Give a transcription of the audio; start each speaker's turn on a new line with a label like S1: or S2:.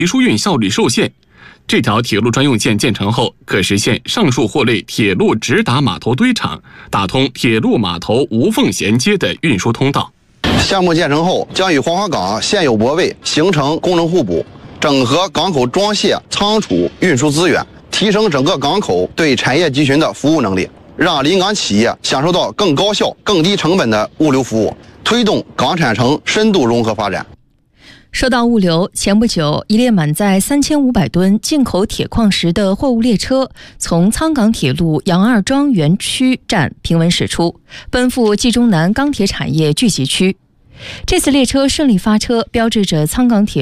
S1: 输运效率受限。这条铁路专用线建成后，可实现上述货类铁路直达码头堆场，打通铁路码头无缝衔接的运输通道。
S2: 项目建成后，将与黄花岗现有泊位形成功能互补，整合港口装卸、仓储、运输资源，提升整个港口对产业集群的服务能力，让临港企业享受到更高效、更低成本的物流服务，推动港产城深度融合发展。
S3: 说到物流，前不久，一列满载3500吨进口铁矿石的货物列车从苍港铁路杨二庄园区站平稳驶出，奔赴冀中南钢铁产业聚集区。这次列车顺利发车，标志着苍港铁